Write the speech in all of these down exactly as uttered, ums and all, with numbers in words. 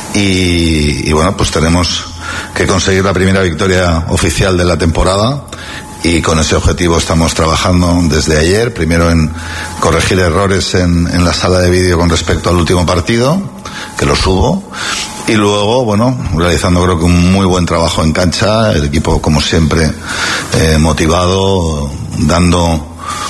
y, y bueno, pues tenemos que conseguir la primera victoria oficial de la temporada. Y con ese objetivo estamos trabajando desde ayer, primero en corregir errores en, en la sala de vídeo con respecto al último partido, que los hubo, y luego, bueno, realizando creo que un muy buen trabajo en cancha, el equipo como siempre eh, motivado, dando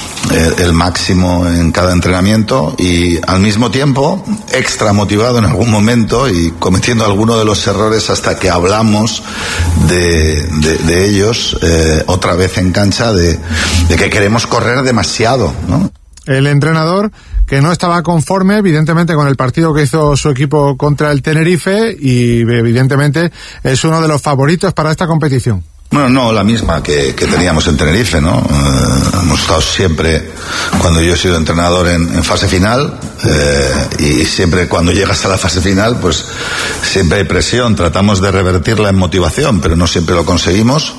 el máximo en cada entrenamiento y al mismo tiempo extra motivado en algún momento y cometiendo alguno de los errores hasta que hablamos de, de, de ellos eh, otra vez en cancha de, de que queremos correr demasiado, ¿no? El entrenador que no estaba conforme evidentemente con el partido que hizo su equipo contra el Tenerife y evidentemente es uno de los favoritos para esta competición. Bueno, no, la misma que, que teníamos en Tenerife, ¿no? Eh, hemos estado siempre, cuando yo he sido entrenador, en, en fase final, eh, y siempre cuando llegas a la fase final, pues siempre hay presión, tratamos de revertirla en motivación, pero no siempre lo conseguimos.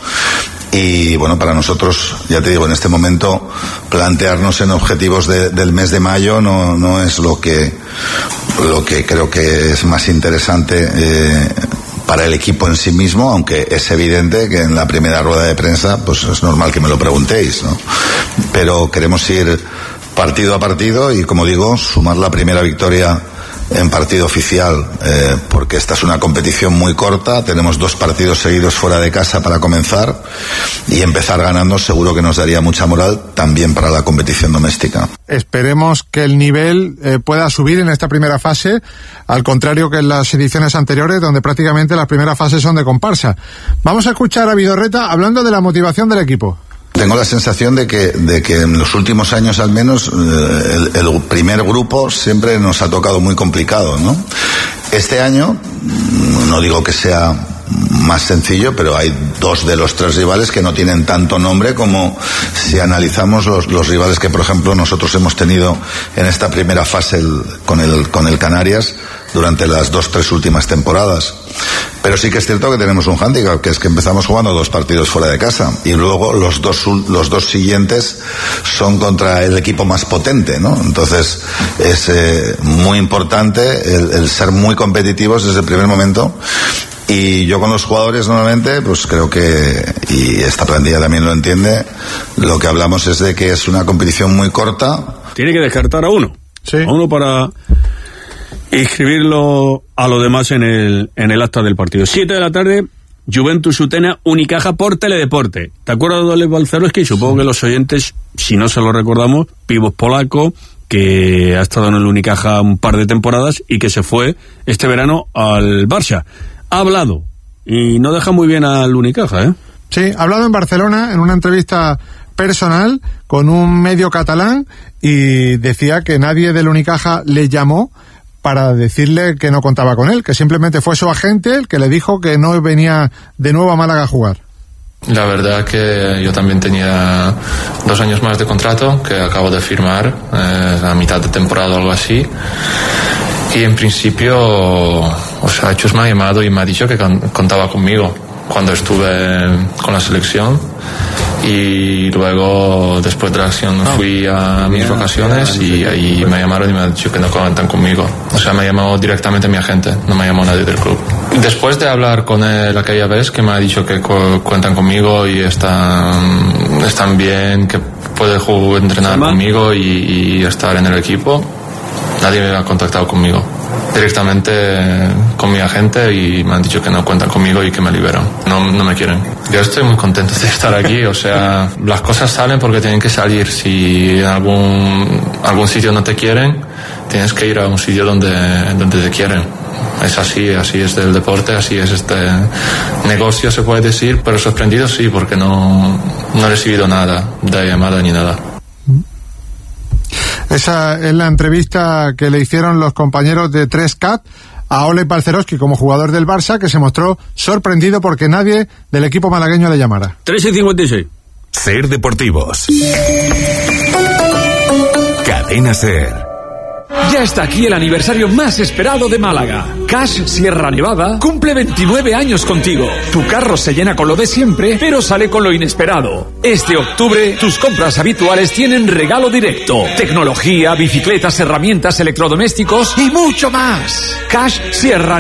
Y bueno, para nosotros, ya te digo, en este momento plantearnos en objetivos de, del mes de mayo no, no es lo que, lo que creo que es más interesante, eh, para el equipo en sí mismo, aunque es evidente que en la primera rueda de prensa pues es normal que me lo preguntéis, ¿no? Pero queremos ir partido a partido y, como digo, sumar la primera victoria en partido oficial, eh, porque esta es una competición muy corta, tenemos dos partidos seguidos fuera de casa para comenzar y empezar ganando seguro que nos daría mucha moral también para la competición doméstica. Esperemos que el nivel eh, pueda subir en esta primera fase, al contrario que en las ediciones anteriores, donde prácticamente las primeras fases son de comparsa. Vamos a escuchar a Vidorreta hablando de la motivación del equipo. Tengo la sensación de que, de que en los últimos años al menos el, el primer grupo siempre nos ha tocado muy complicado, ¿no? Este año, no digo que sea más sencillo, pero hay dos de los tres rivales que no tienen tanto nombre como si analizamos los, los rivales que, por ejemplo, nosotros hemos tenido en esta primera fase el, con el, con el Canarias durante las dos, tres últimas temporadas. Pero sí que es cierto que tenemos un hándicap, que es que empezamos jugando dos partidos fuera de casa y luego los dos, los dos siguientes son contra el equipo más potente, ¿no? Entonces es eh, muy importante el, el ser muy competitivos desde el primer momento. Y yo con los jugadores normalmente, pues creo que, y esta plantilla también lo entiende, lo que hablamos es de que es una competición muy corta. Tiene que descartar a uno. Sí. A uno para inscribirlo a los demás en el, en el acta del partido. Siete de la tarde, Juventus Utena, Unicaja por Teledeporte. ¿Te acuerdas de Oleg Balcerowski? Supongo que los oyentes, si no se lo recordamos, pívot polaco, que ha estado en el Unicaja un par de temporadas y que se fue este verano al Barça. Ha hablado y no deja muy bien al Unicaja, ¿eh? Sí, ha hablado en Barcelona en una entrevista personal con un medio catalán y decía que nadie del Unicaja le llamó para decirle que no contaba con él, que simplemente fue su agente el que le dijo que no venía de nuevo a Málaga a jugar. La verdad que yo también tenía dos años más de contrato que acabo de firmar, eh, a mitad de temporada o algo así. Y en principio, o sea, Chus me ha llamado y me ha dicho que contaba conmigo cuando estuve con la selección. Y luego, después de la acción, fui a mis vacaciones y ahí me llamaron y me han dicho que no cuentan conmigo. O sea, me llamó directamente mi agente, no me llamó nadie del club. Después de hablar con él aquella vez, que me ha dicho que cu- cuentan conmigo y están, están bien, que puede jugar, entrenar conmigo y, y estar en el equipo, nadie me ha contactado conmigo. Directamente con mi agente y me han dicho que no cuentan conmigo y que me liberan. No, no me quieren. Yo estoy muy contento de estar aquí, o sea, las cosas salen porque tienen que salir. Si en algún, algún sitio no te quieren, tienes que ir a un sitio donde, donde te quieren. Es así, así es del deporte, así es este negocio, se puede decir, pero sorprendido sí, porque no, no he recibido nada de llamada ni nada. Esa es la entrevista que le hicieron los compañeros de tres C A T a Oleg Balcerowski como jugador del Barça, que se mostró sorprendido porque nadie del equipo malagueño le llamara. tres y cincuenta y seis. Ser Deportivos. Cadena Ser. Ya está aquí el aniversario más esperado de Málaga. Cash Sierra Nevada cumple veintinueve años contigo. Tu carro se llena con lo de siempre, pero sale con lo inesperado. Este octubre, tus compras habituales tienen regalo directo. Tecnología, bicicletas, herramientas, electrodomésticos y mucho más. Cash Sierra